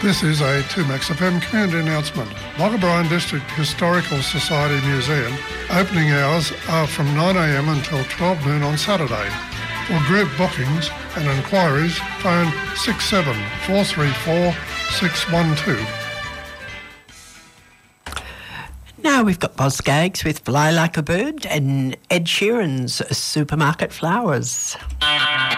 This is a 2Max FM community announcement. Wagga Bryan District Historical Society Museum opening hours are from 9am until 12 noon on Saturday. For group bookings and inquiries, phone 67 434 612. Now we've got Boz Skaggs with Fly Like a Bird and Ed Sheeran's Supermarket Flowers.